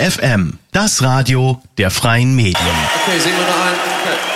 Detektor FM, das Radio der freien Medien. Okay, sehen wir noch ein. Okay.